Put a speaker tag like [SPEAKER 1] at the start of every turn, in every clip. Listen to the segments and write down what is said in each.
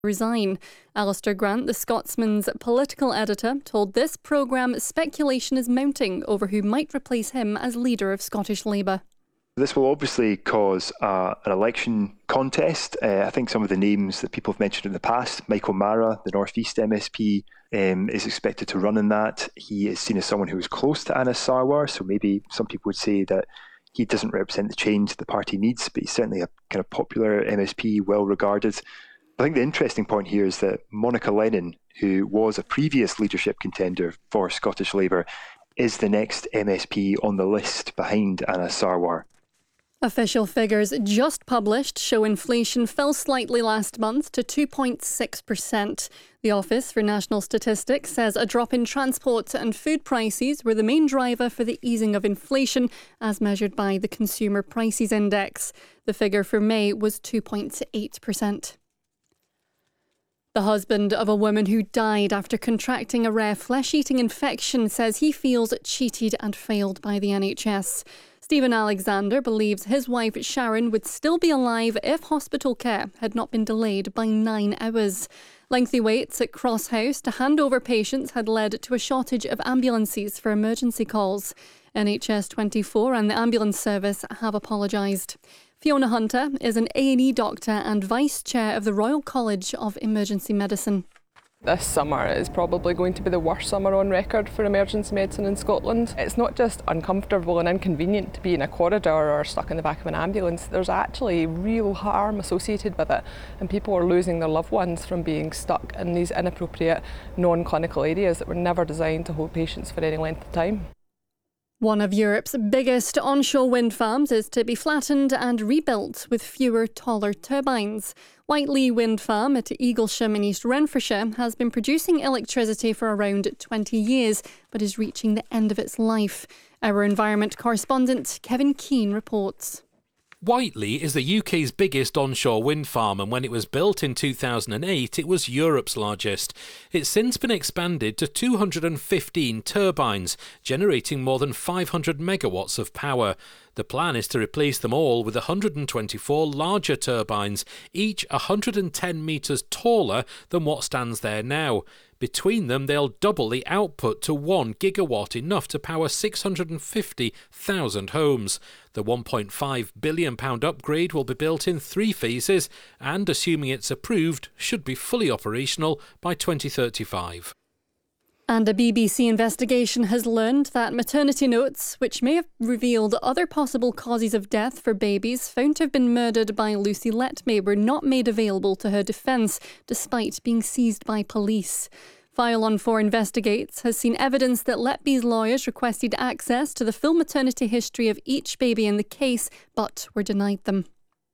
[SPEAKER 1] resign. Alistair Grant, the Scotsman's political editor, told this programme speculation is mounting over who might replace him as leader of Scottish Labour.
[SPEAKER 2] This will obviously cause an election contest. I think some of the names that people have mentioned in the past, Michael Mara, the North East MSP, is expected to run in that. He is seen as someone who is close to Anas Sarwar, so maybe some people would say that he doesn't represent the change the party needs, but he's certainly a kind of popular MSP, well regarded. I think the interesting point here is that Monica Lennon, who was a previous leadership contender for Scottish Labour, is the next MSP on the list behind Anas Sarwar.
[SPEAKER 1] Official figures just published show inflation fell slightly last month to 2.6%. The Office for National Statistics says a drop in transport and food prices were the main driver for the easing of inflation, as measured by the Consumer Prices Index. The figure for May was 2.8%. The husband of a woman who died after contracting a rare flesh-eating infection says he feels cheated and failed by the NHS. Stephen Alexander believes his wife Sharon would still be alive if hospital care had not been delayed by 9 hours. Lengthy waits at Cross House to hand over patients had led to a shortage of ambulances for emergency calls. NHS 24 and the ambulance service have apologised. Fiona Hunter is an A&E doctor and Vice Chair of the Royal College of Emergency Medicine.
[SPEAKER 3] This summer is probably going to be the worst summer on record for emergency medicine in Scotland. It's not just uncomfortable and inconvenient to be in a corridor or stuck in the back of an ambulance. There's actually real harm associated with it, and people are losing their loved ones from being stuck in these inappropriate non-clinical areas that were never designed to hold patients for any length of time.
[SPEAKER 1] One of Europe's biggest onshore wind farms is to be flattened and rebuilt with fewer, taller turbines. Whiteley Wind Farm at Eaglesham in East Renfrewshire has been producing electricity for around 20 years, but is reaching the end of its life. Our environment correspondent Kevin Keane reports.
[SPEAKER 4] Whiteley is the UK's biggest onshore wind farm, and when it was built in 2008, it was Europe's largest. It's since been expanded to 215 turbines, generating more than 500 megawatts of power. The plan is to replace them all with 124 larger turbines, each 110 metres taller than what stands there now. Between them, they'll double the output to 1 gigawatt, enough to power 650,000 homes. The £1.5 billion upgrade will be built in 3 phases and, assuming it's approved, should be fully operational by 2035.
[SPEAKER 1] And a BBC investigation has learned that maternity notes, which may have revealed other possible causes of death for babies found to have been murdered by Lucy Letby, were not made available to her defence, despite being seized by police. File on 4 Investigates has seen evidence that Letby's lawyers requested access to the full maternity history of each baby in the case, but were denied them.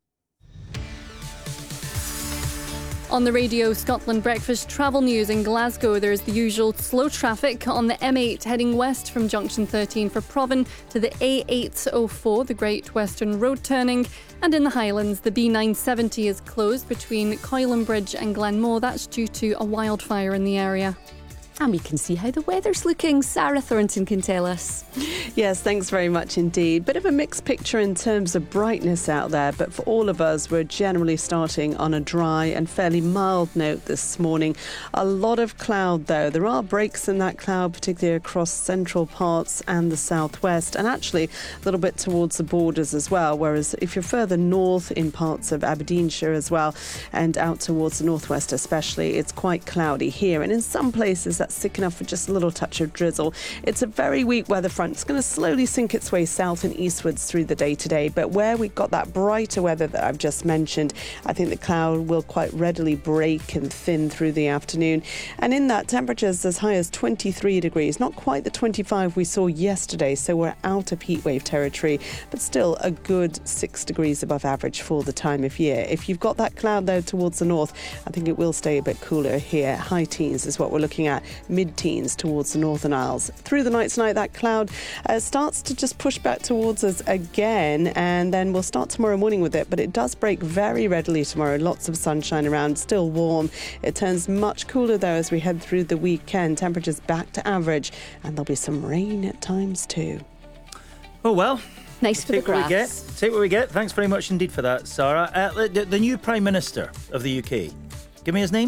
[SPEAKER 1] On the Radio Scotland Breakfast travel news in Glasgow, there's the usual slow traffic on the M8 heading west from Junction 13 for Provan to the A804, the Great Western Road turning. And in the Highlands, the B970 is closed between Coilenbridge and Glenmoe. That's due to a wildfire in the area.
[SPEAKER 5] And we can see how the weather's looking. Sarah Thornton can tell us.
[SPEAKER 6] Yes, thanks very much indeed. Bit of a mixed picture in terms of brightness out there, but for all of us, we're generally starting on a dry and fairly mild note this morning. A lot of cloud, though. There are breaks in that cloud, particularly across central parts and the southwest, and actually a little bit towards the borders as well, whereas if you're further north in parts of Aberdeenshire as well, and out towards the northwest especially, it's quite cloudy here. And in some places, that's thick enough for just a little touch of drizzle. It's a very weak weather front. It's going to slowly sink its way south and eastwards through the day today, but where we've got that brighter weather that I've just mentioned, I think the cloud will quite readily break and thin through the afternoon. And in that, temperatures as high as 23 degrees, not quite the 25 we saw yesterday, so we're out of heatwave territory, but still a good 6 degrees above average for the time of year. If you've got that cloud there towards the north, I think it will stay a bit cooler here. High teens is what we're looking at, mid-teens towards the Northern Isles. Through the night tonight, that cloud starts to just push back towards us again, and then we'll start tomorrow morning with it, but it does break very readily tomorrow. Lots of sunshine around, still warm. It turns much cooler though as we head through the weekend. Temperatures back to average, and there'll be some rain at times too.
[SPEAKER 7] Oh well.
[SPEAKER 5] Nice for the grass.
[SPEAKER 7] Take what we get. Thanks very much indeed for that, Sarah. The new Prime Minister of the UK, Give me his name.